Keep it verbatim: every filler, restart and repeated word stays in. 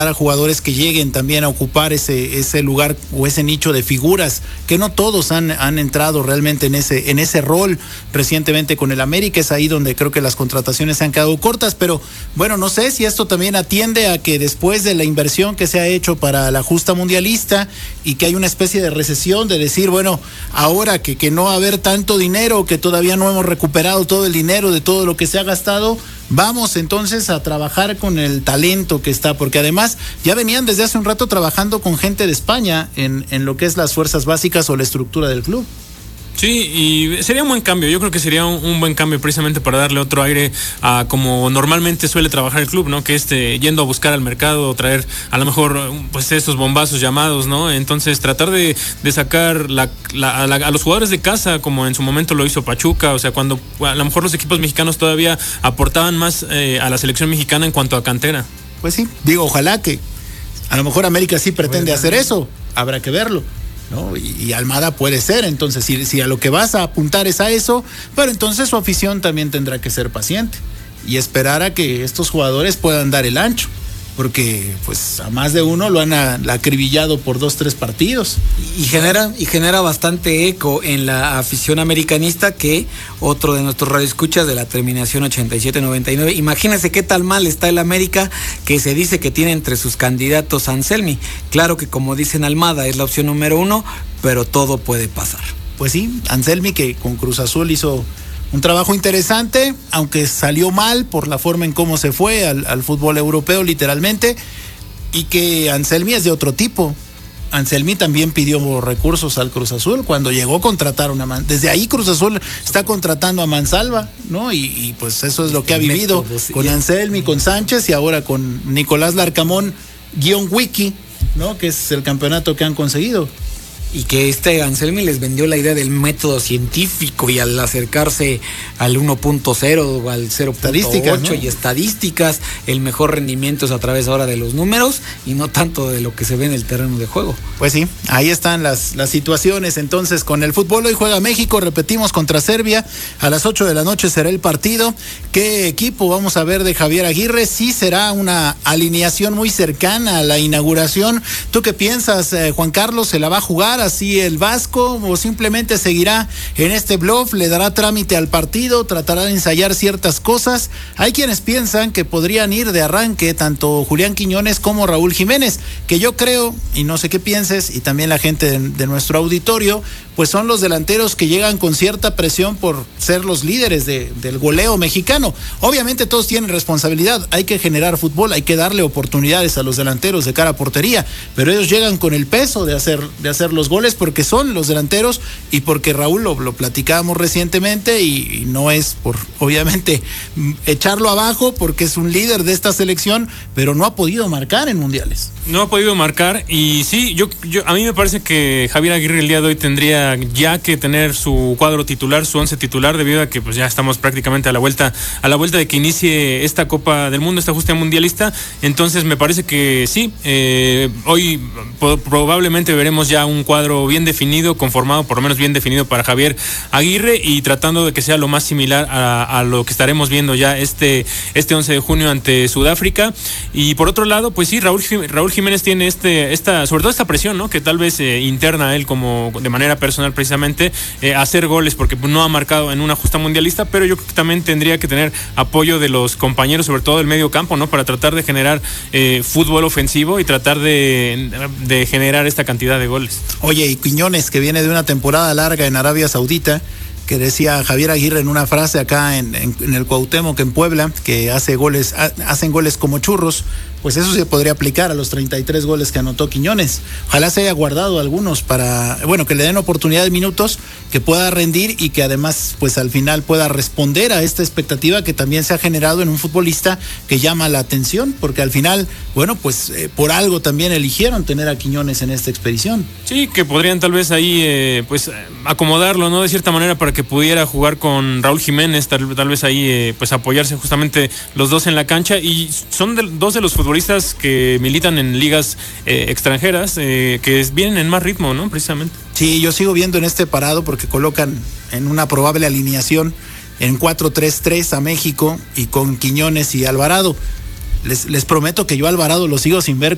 a jugadores que lleguen también a ocupar ese ese lugar o ese nicho de figuras, que no todos han, han entrado realmente en ese en ese rol recientemente con el América. Es ahí donde creo que las contrataciones se han quedado cortas, pero bueno, no sé si esto también atiende a que después de la inversión que se ha hecho para la justa mundialista y que hay una especie de recesión, de decir, bueno, ahora que, que no va a haber tanto dinero, que todavía no hemos recuperado todo el dinero de todo lo que se ha gastado, vamos entonces a trabajar con el talento que está, porque además ya venían desde hace un rato trabajando con gente de España en, en lo que es las fuerzas básicas o la estructura del club. Sí, y sería un buen cambio. Yo creo que sería un, un buen cambio precisamente para darle otro aire a como normalmente suele trabajar el club, ¿no? Que este, yendo a buscar al mercado, traer a lo mejor pues estos bombazos llamados, ¿no? Entonces tratar de, de sacar la, la, a, la, a los jugadores de casa, como en su momento lo hizo Pachuca, o sea, cuando a lo mejor los equipos mexicanos todavía aportaban más eh, a la selección mexicana en cuanto a cantera. Pues sí, digo, ojalá que a lo mejor América sí pretende hacer eso, habrá que verlo, ¿no? Y, y Almada puede ser, entonces si, si a lo que vas a apuntar es a eso, pero entonces su afición también tendrá que ser paciente y esperar a que estos jugadores puedan dar el ancho, porque pues a más de uno lo han a, acribillado por dos, tres partidos. Y genera, y genera bastante eco en la afición americanista, que otro de nuestros radioescuchas de la terminación ochenta y siete noventa y nueve, imagínense qué tal mal está el América, que se dice que tiene entre sus candidatos a Anselmi. Claro que como dicen, Almada es la opción número uno, pero todo puede pasar. Pues sí, Anselmi, que con Cruz Azul hizo un trabajo interesante, aunque salió mal por la forma en cómo se fue al, al fútbol europeo literalmente, y que Anselmi es de otro tipo. Anselmi también pidió recursos al Cruz Azul cuando llegó a contratar una man... desde ahí Cruz Azul está contratando a Mansalva, ¿no? Y, y pues eso es lo que ha vivido con Anselmi, con Sánchez y ahora con Nicolás Larcamón guión Wiki, ¿no? Que es el campeonato que han conseguido. Y que este Anselmi les vendió la idea del método científico, y al acercarse al uno punto cero o al cero punto ocho, ¿no? Y estadísticas, el mejor rendimiento es a través ahora de los números y no tanto de lo que se ve en el terreno de juego. Pues sí, ahí están las, las situaciones. Entonces con el fútbol hoy juega México, repetimos, contra Serbia, a las ocho de la noche será el partido. ¿Qué equipo vamos a ver de Javier Aguirre? Sí será una alineación muy cercana a la inauguración. ¿Tú qué piensas, eh, Juan Carlos? ¿Se la va a jugar así el Vasco o simplemente seguirá en este bluff, le dará trámite al partido, tratará de ensayar ciertas cosas? Hay quienes piensan que podrían ir de arranque tanto Julián Quiñones como Raúl Jiménez, que yo creo, y no sé qué pienses, y también la gente de, de nuestro auditorio, pues son los delanteros que llegan con cierta presión por ser los líderes de, del goleo mexicano. Obviamente todos tienen responsabilidad, hay que generar fútbol, hay que darle oportunidades a los delanteros de cara a portería, pero ellos llegan con el peso de hacer, de hacer los goles porque son los delanteros y porque Raúl lo, lo platicábamos recientemente y, y no es por obviamente echarlo abajo porque es un líder de esta selección, pero no ha podido marcar en mundiales. No ha podido marcar y sí, yo, yo a mí me parece que Javier Aguirre el día de hoy tendría ya que tener su cuadro titular, su once titular, debido a que pues ya estamos prácticamente a la vuelta a la vuelta de que inicie esta Copa del Mundo, esta justa mundialista. Entonces me parece que sí, eh, hoy po- probablemente veremos ya un cuadro bien definido, conformado, por lo menos bien definido para Javier Aguirre, y tratando de que sea lo más similar a, a lo que estaremos viendo ya este este once de junio ante Sudáfrica. Y por otro lado, pues sí, Raúl Raúl Jiménez tiene este esta sobre todo esta presión, ¿no? Que tal vez eh, interna a él como de manera personal precisamente eh, hacer goles, porque no ha marcado en una justa mundialista, pero yo creo que también tendría que tener apoyo de los compañeros, sobre todo del medio campo, ¿no? Para tratar de generar eh, fútbol ofensivo y tratar de, de generar esta cantidad de goles. Oye, y Quiñones, que viene de una temporada larga en Arabia Saudita, que decía Javier Aguirre en una frase acá en, en, en el Cuauhtémoc en Puebla, que hace goles, ha, hacen goles como churros, pues eso se podría aplicar a los treinta y tres goles que anotó Quiñones. Ojalá se haya guardado algunos para, bueno, que le den oportunidad de minutos, que pueda rendir y que además, pues al final pueda responder a esta expectativa que también se ha generado en un futbolista que llama la atención, porque al final, bueno, pues eh, por algo también eligieron tener a Quiñones en esta expedición. Sí, que podrían tal vez ahí, eh, pues acomodarlo, ¿no? De cierta manera para que pudiera jugar con Raúl Jiménez, tal, tal vez ahí, eh, pues apoyarse justamente los dos en la cancha, y son de, dos de los futbolistas que militan en ligas eh, extranjeras, eh, que vienen en más ritmo, ¿no? Precisamente. Sí, yo sigo viendo en este parado porque colocan en una probable alineación en cuatro tres tres a México y con Quiñones y Alvarado. Les, les prometo que yo Alvarado lo sigo sin ver